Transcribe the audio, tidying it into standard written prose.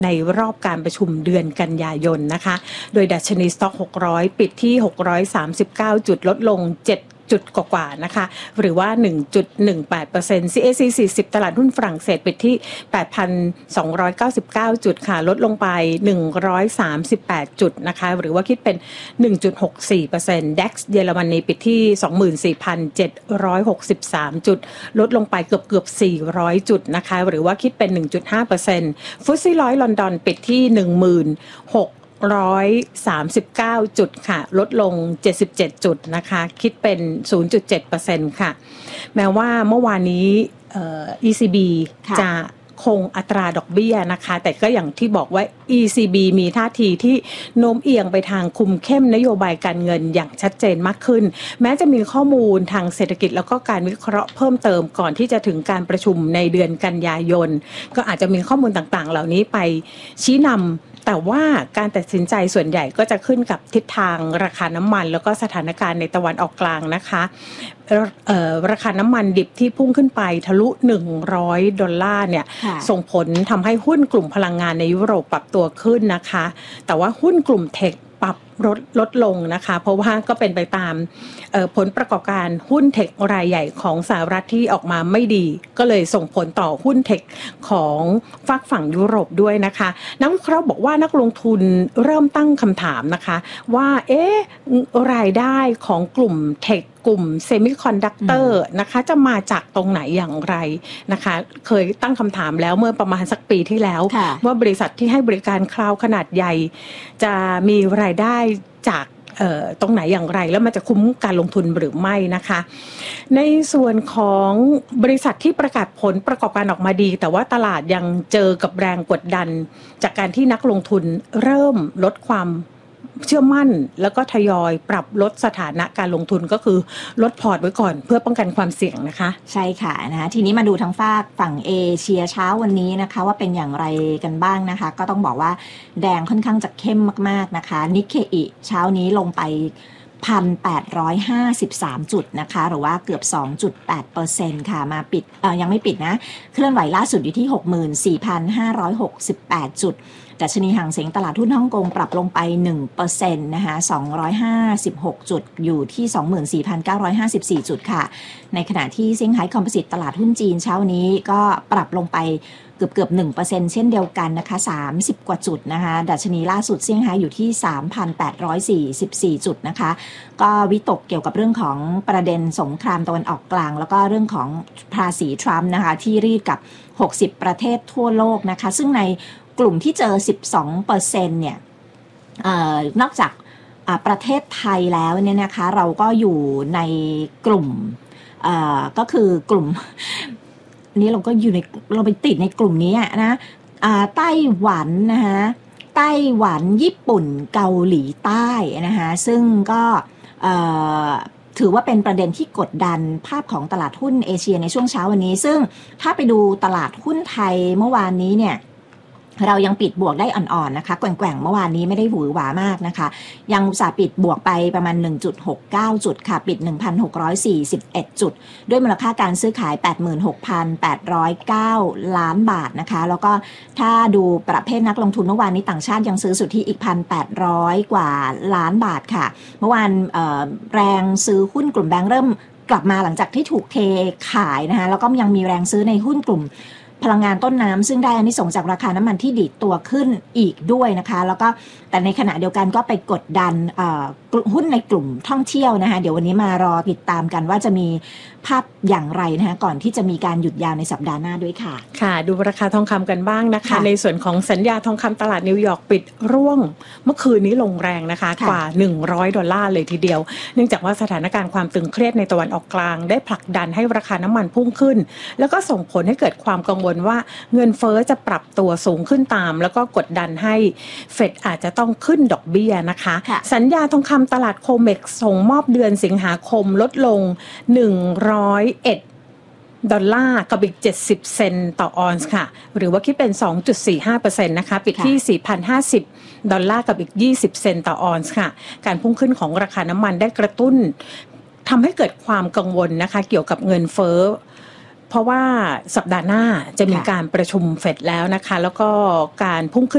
ในรอบการประชุมเดือนกันยายนนะคะโดยดัชนีสต็อก600ปิดที่639จุดลดลง7จุดกว่าๆนะคะหรือว่า 1.18% CAC 40ตลาดหุ้นฝรั่งเศสปิดที่ 8,299 จุดค่ะลดลงไป138จุดนะคะหรือว่าคิดเป็น 1.64% DAX เยอรมนีปิดที่ 24,763 จุดลดลงไปเกือบ400จุดนะคะหรือว่าคิดเป็น 1.5% FTSE 100ลอนดอนปิดที่ 16,139 จุดค่ะลดลง77จุดนะคะคิดเป็น 0.7% ค่ะแม้ว่าเมื่อวานนี้ECB จะคงอัตราดอกเบี้ยนะคะแต่ก็อย่างที่บอกว่า ECB มีท่าทีที่โน้มเอียงไปทางคุมเข้มนโยบายการเงินอย่างชัดเจนมากขึ้นแม้จะมีข้อมูลทางเศรษฐกิจแล้วก็การวิเคราะห์เพิ่มเติมก่อนที่จะถึงการประชุมในเดือนกันยายนก็อาจจะมีข้อมูลต่างๆเหล่านี้ไปชี้นำแต่ว่าการตัดสินใจส่วนใหญ่ก็จะขึ้นกับทิศทางราคาน้ำมันแล้วก็สถานการณ์ในตะวันออกกลางนะคะราคาน้ำมันดิบที่พุ่งขึ้นไปทะลุ$100เนี่ยส่งผลทำให้หุ้นกลุ่มพลังงานในยุโรปปรับตัวขึ้นนะคะแต่ว่าหุ้นกลุ่มเทคปรับลดลงนะคะเพราะว่าก็เป็นไปตามผลประกอบการหุ้นเทครายใหญ่ของสหรัฐที่ออกมาไม่ดีก็เลยส่งผลต่อหุ้นเทคของฝั่งยุโรปด้วยนะคะนักวิเคราะห์บอกว่านักลงทุนเริ่มตั้งคำถามนะคะว่ารายได้ของกลุ่มเทคกลุ่มเซมิคอนดักเตอร์นะคะจะมาจากตรงไหนอย่างไรนะคะเคยตั้งคำถามแล้วเมื่อประมาณสักปีที่แล้วว่าบริษัทที่ให้บริการคลาวด์ขนาดใหญ่จะมีรายได้จากตรงไหนอย่างไรแล้วมันจะคุ้มการลงทุนหรือไม่นะคะในส่วนของบริษัทที่ประกาศผลประกอบการออกมาดีแต่ว่าตลาดยังเจอกับแรงกดดันจากการที่นักลงทุนเริ่มลดความเชื่อมั่นแล้วก็ทยอยปรับลดสถานะการลงทุนก็คือลดพอร์ตไว้ก่อนเพื่อป้องกันความเสี่ยงนะคะใช่ค่ะนะคะทีนี้มาดูทางฝั่งเอเชียเช้าวันนี้นะคะว่าเป็นอย่างไรกันบ้างนะคะก็ต้องบอกว่าแดงค่อนข้างจะเข้มมากๆนะคะนิกเคอิเช้านี้ลงไป 1,853 จุดนะคะหรือว่าเกือบ 2.8% ค่ะมาปิดยังไม่ปิดนะเคลื่อนไหวล่าสุดอยู่ที่ 64,568 จุดดัชนีหางเส็งตลาดหุ้นฮ่องกงปรับลงไป 1% นะคะ256จุดอยู่ที่ 24,954 จุดค่ะในขณะที่เซี่ยงไฮ้คอมโพสิตตลาดหุ้นจีนเช้านี้ก็ปรับลงไปเกือบ 1% เช่นเดียวกันนะคะ30กว่าจุดนะคะดัชนีล่าสุดเซี่ยงไฮ้อยู่ที่ 3,844 จุดนะคะก็วิตกเกี่ยวกับเรื่องของประเด็นสงครามตะวันออกกลางแล้วก็เรื่องของภาษีทรัมป์นะคะที่รีดกับ60ประเทศทั่วโลกนะคะซึ่งในกลุ่มที่เจอ 12% เนี่ยนอกจากประเทศไทยแล้วเนี่ยนะคะเราก็อยู่ในกลุ่มก็คือกลุ่มนี้เราก็อยู่ในเราไปติดในกลุ่มนี้นะไต้หวันนะคะไต้หวันญี่ปุ่นเกาหลีใต้นะคะซึ่งก็ถือว่าเป็นประเด็นที่กดดันภาพของตลาดหุ้นเอเชียในช่วงเช้าวันนี้ซึ่งถ้าไปดูตลาดหุ้นไทยเมื่อวานนี้เนี่ยเรายังปิดบวกได้อ่อนๆนะคะแกว่งๆเมื่อวานนี้ไม่ได้หวือหวามากนะคะยังอุตสาห์ปิดบวกไปประมาณ 1.69 จุดค่ะปิด 1,641 จุดด้วยมูลค่าการซื้อขาย 86,809 ล้านบาทนะคะแล้วก็ถ้าดูประเภทนักลงทุนเมื่อวานนี้ต่างชาติยังซื้อสุทธิอีก 1,800 กว่าล้านบาทค่ะเมื่อวานแรงซื้อหุ้นกลุ่มแบงก์เริ่มกลับมาหลังจากที่ถูกเทขายนะคะแล้วก็ยังมีแรงซื้อในหุ้นกลุ่มพลังงานต้นน้ำซึ่งได้อานิสงส์จากราคาน้ำมันที่ดีดตัวขึ้นอีกด้วยนะคะแล้วก็แต่ในขณะเดียวกันก็ไปกดดันหุ้นในกลุ่มท่องเที่ยวนะคะเดี๋ยววันนี้มารอติดตามกันว่าจะมีภาพอย่างไรนะคะก่อนที่จะมีการหยุดยาวในสัปดาห์หน้าด้วยค่ะค่ะดูราคาทองคำกันบ้างนะคะในส่วนของสัญญาทองคำตลาดนิวยอร์กปิดร่วงเมื่อคืนนี้ลงแรงนะคะกว่า$100เลยทีเดียวเนื่องจากว่าสถานการณ์ความตึงเครียดในตะวันออกกลางได้ผลักดันให้ราคาน้ำมันพุ่งขึ้นแล้วก็ส่งผลให้เกิดความกังวลว่าเงินเฟ้อจะปรับตัวสูงขึ้นตามแล้วก็กดดันให้เฟดอาจจะต้องขึ้นดอกเบี้ยนะคะสัญญาทองคำตลาดโคเม็กซ์ส่งมอบเดือนสิงหาคมลดลง$101กับอีก70เซนต์ต่อออนซ์ค่ะหรือว่าคิดเป็น 2.45% นะคะปิดที่$4,050กับอีก20เซนต์ต่อออนซ์ค่ะการพุ่งขึ้นของราคาน้ำมันได้กระตุ้นทำให้เกิดความกังวลนะคะเกี่ยวกับเงินเฟ้อเพราะว่าสัปดาห์หน้าจะมีการประชุมเฟดแล้วนะคะแล้วก็การพุ่งขึ้น